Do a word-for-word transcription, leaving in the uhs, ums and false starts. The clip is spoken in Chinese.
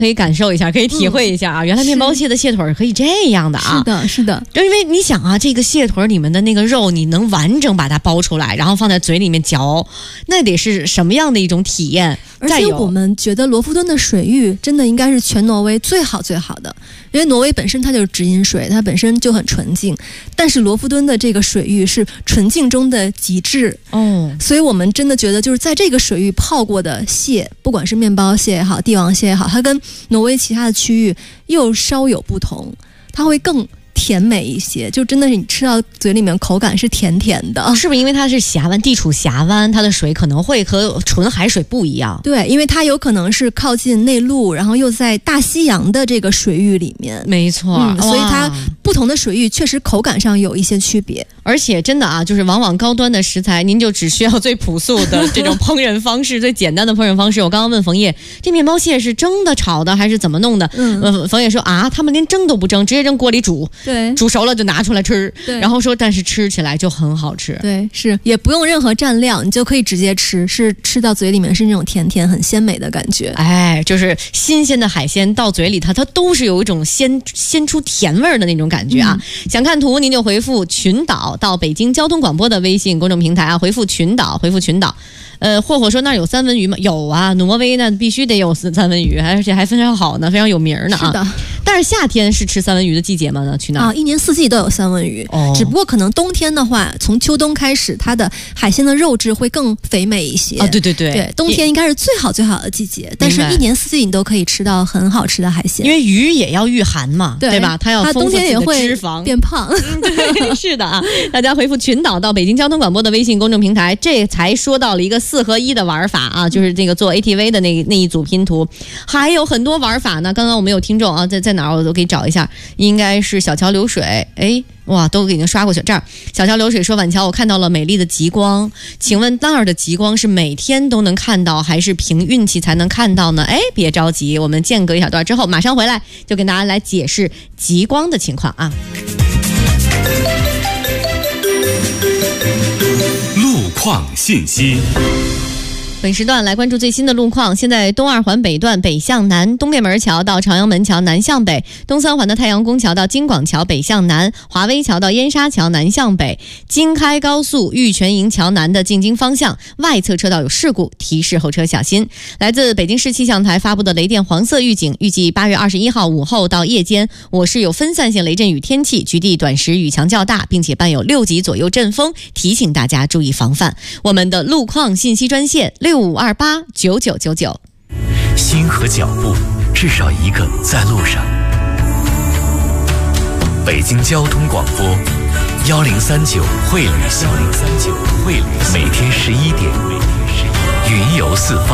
可以感受一下，可以体会一下啊！嗯、原来面包蟹的蟹腿可以这样的啊！ 是的，是的。 就因为你想啊，这个蟹腿里面的那个肉，你能完整把它剥出来，然后放在嘴里面嚼，那得是什么样的一种体验？ 而且我们觉得罗浮敦的水域真的应该是全挪威最好最好的，因为挪威本身它就是直饮水，它本身就很纯净，但是罗浮敦的这个水域是纯净中的极致哦，所以我们真的觉得就是在这个水域泡过的蟹，不管是面包蟹也好，帝王蟹也好，它跟挪威其他的区域又稍有不同，它会更甜美一些，就真的是你吃到嘴里面口感是甜甜的。 是不是因为它是峡湾，地处峡湾，它的水可能会和纯海水不一样？ 对，因为它有可能是靠近内陆，然后又在大西洋的这个水域里面。 没错、 嗯、所以它不同的水域确实口感上有一些区别。 而且真的啊，就是往往高端的食材，您就只需要最朴素的这种烹饪方式，最简单的烹饪方式。我刚刚问冯烨，这面包蟹是蒸的、炒的还是怎么弄的？嗯，呃、冯烨说啊，他们连蒸都不蒸，直接扔锅里煮， 对， 煮熟了就拿出来吃。对，然后说，但是吃起来就很好吃。 对，是也不用任何蘸料，你就可以直接吃，是吃到嘴里面是那种甜甜、很鲜美的感觉。 哎，就是新鲜的海鲜到嘴里，它它都是有一种鲜鲜出甜味儿的那种感觉啊。嗯、想看图，您就回复群岛到北京交通广播的微信公众平台啊，回复群岛，回复群岛。呃，霍霍说那儿有三文鱼吗？有啊，挪威那必须得有三文鱼，而且还非常好呢，非常有名呢啊。 是的， 但是夏天是吃三文鱼的季节吗？呢，去哪儿啊？一年四季都有三文鱼，哦、只不过可能冬天的话，从秋冬开始，它的海鲜的肉质会更肥美一些。 啊，对对对， 对，冬天应该是最好最好的季节，但是一年四季你都可以吃到很好吃的海鲜， 因为鱼也要御寒嘛，对, 对吧？它要丰富自己的脂肪， 变胖。 对，是的啊，大家回复群岛到北京交通广播的微信公众平台，这才说到了一个四合一的玩法。法啊，就是这个做 A T V 的那那一组拼图，还有很多玩法呢。刚刚我们有听众啊，在在哪儿我都可以找一下，应该是小桥流水。哎，哇，都已经刷过去。这儿小桥流水说，晚桥我看到了美丽的极光，请问那儿的极光是每天都能看到，还是凭运气才能看到呢？哎，别着急，我们间隔一小段之后马上回来，就跟大家来解释极光的情况啊。 路况信息。 本时段来关注最新的路况。现在东二环北段北向南，东便门桥到朝阳门桥南向北，东三环的太阳宫桥到京广桥北向南，华威桥到燕莎桥南向北，京开高速玉泉营桥南的进京方向外侧车道有事故，提示后车小心。来自北京市气象台发布的雷电黄色预警，预计八月二十一号午后到夜间，我市有分散性雷阵雨天气，局地短时雨强较大，并且伴有六级左右阵风，提醒大家注意防范。我们的路况信息专线六五二八九九九九， 心和脚步至少一个在路上。北京交通广播幺零三九会旅行，每天十一点，云游四方。